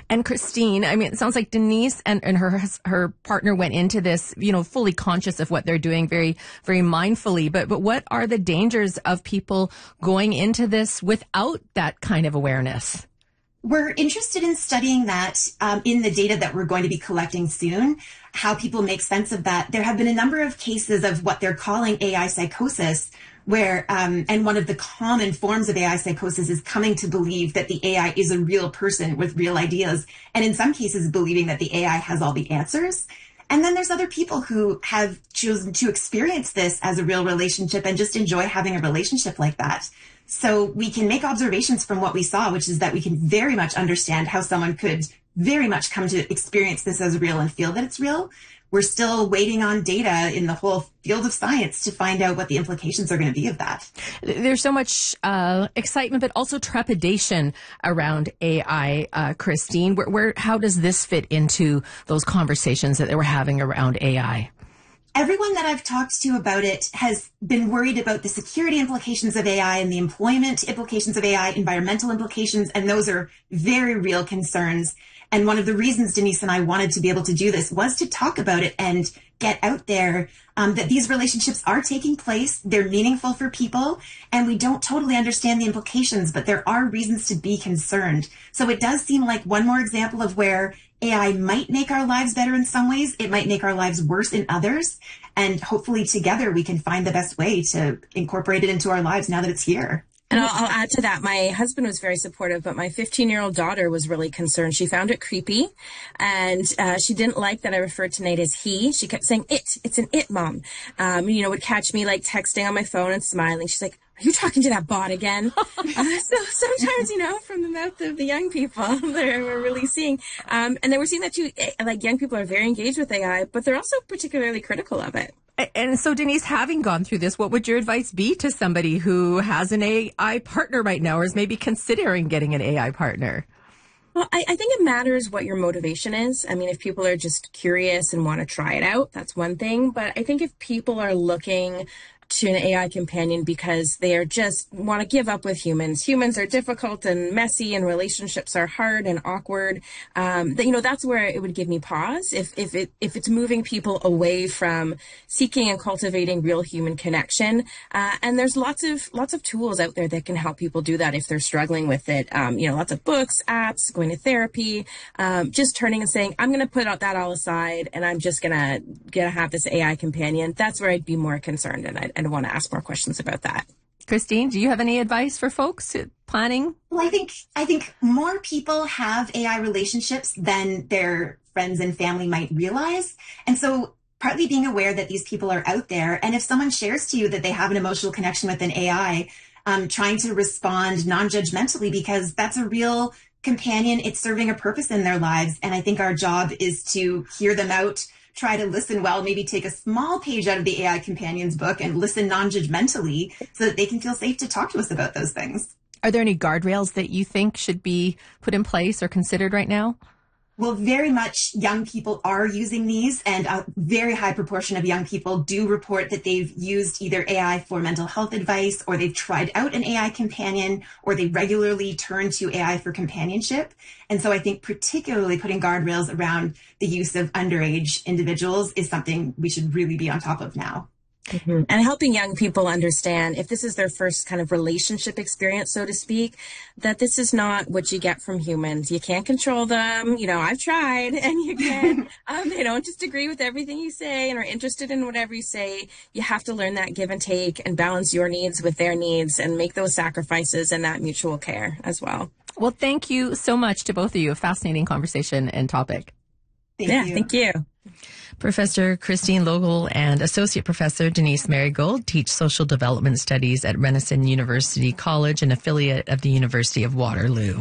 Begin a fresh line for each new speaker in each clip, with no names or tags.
And Christine, I mean, it sounds like Denise and her partner went into this, fully conscious of what they're doing, very, very mindfully. But what are the dangers of people going into this without that kind of awareness?
We're interested in studying that in the data that we're going to be collecting soon, how people make sense of that. There have been a number of cases of what they're calling AI psychosis, where, and one of the common forms of AI psychosis is coming to believe that the AI is a real person with real ideas, and in some cases believing that the AI has all the answers. And then there's other people who have chosen to experience this as a real relationship and just enjoy having a relationship like that. So we can make observations from what we saw, which is that we can very much understand how someone could very much come to experience this as real and feel that it's real. We're still waiting on data in the whole field of science to find out what the implications are going to be of that.
There's so much excitement, but also trepidation around AI, Christine. How does this fit into those conversations that they were having around AI?
Everyone that I've talked to about it has been worried about the security implications of AI and the employment implications of AI, environmental implications, and those are very real concerns. And one of the reasons Denise and I wanted to be able to do this was to talk about it and get out there that these relationships are taking place, they're meaningful for people, and we don't totally understand the implications, but there are reasons to be concerned. So it does seem like one more example of where AI might make our lives better in some ways, it might make our lives worse in others, and hopefully together we can find the best way to incorporate it into our lives now that it's here.
And I'll add to that. My husband was very supportive, but my 15-year-old daughter was really concerned. She found it creepy, and she didn't like that I referred to Nate as he. She kept saying, it's an it, Mom. Would catch me like texting on my phone and smiling. She's like, are you talking to that bot again? So sometimes, from the mouth of the young people, we're really seeing. And then we're seeing that too, like young people are very engaged with AI, but they're also particularly critical of it.
And so, Denise, having gone through this, what would your advice be to somebody who has an AI partner right now or is maybe considering getting an AI partner?
Well, I think it matters what your motivation is. I mean, if people are just curious and want to try it out, that's one thing. But I think if people are looking to an AI companion because they are just want to give up with humans. Humans are difficult and messy, and relationships are hard and awkward. That's where it would give me pause. If it's moving people away from seeking and cultivating real human connection, and there's lots of tools out there that can help people do that if they're struggling with it. Lots of books, apps, going to therapy, just turning and saying, I'm going to put that all aside, and I'm just gonna have this AI companion. That's where I'd be more concerned, and I'd want to ask more questions about that.
Christine, do you have any advice for folks planning?
Well, I think more people have AI relationships than their friends and family might realize. And so partly being aware that these people are out there. And if someone shares to you that they have an emotional connection with an AI, trying to respond non-judgmentally, because that's a real companion. It's serving a purpose in their lives. And I think our job is to hear them out, try to listen well, maybe take a small page out of the AI Companion's book and listen non-judgmentally so that they can feel safe to talk to us about those things.
Are there any guardrails that you think should be put in place or considered right now?
Well, very much young people are using these, and a very high proportion of young people do report that they've used either AI for mental health advice, or they've tried out an AI companion, or they regularly turn to AI for companionship. And so I think particularly putting guardrails around the use of underage individuals is something we should really be on top of now.
Mm-hmm. And helping young people understand, if this is their first kind of relationship experience, so to speak, that this is not what you get from humans. You can't control them. I've tried, and you can't. They don't just agree with everything you say and are interested in whatever you say. You have to learn that give and take and balance your needs with their needs and make those sacrifices and that mutual care as well.
Well, thank you so much to both of you. A fascinating conversation and topic.
Thank you.
Professor Christine Logel and Associate Professor Denise Marigold teach social development studies at Renison University College, an affiliate of the University of Waterloo.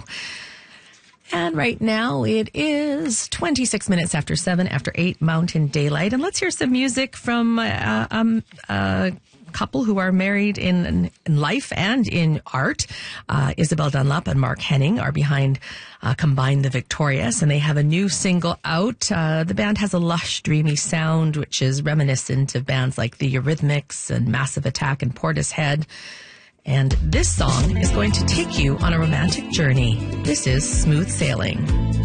And right now it is 26 minutes after 7, after 8 Mountain Daylight. And let's hear some music from a couple who are married in life and in art. Isabel Dunlap and Mark Henning are behind Combine the Victorious, and they have a new single out. The band has a lush, dreamy sound, which is reminiscent of bands like the Eurythmics and Massive Attack and Portishead. And this song is going to take you on a romantic journey. This is Smooth Sailing.